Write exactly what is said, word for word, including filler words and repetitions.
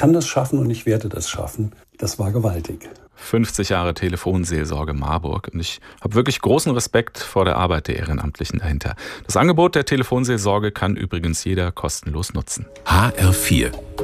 kann das schaffen und ich werde das schaffen. Das war gewaltig. fünfzig Jahre Telefonseelsorge Marburg. Und ich habe wirklich großen Respekt vor der Arbeit der Ehrenamtlichen dahinter. Das Angebot der Telefonseelsorge kann übrigens jeder kostenlos nutzen. H R vier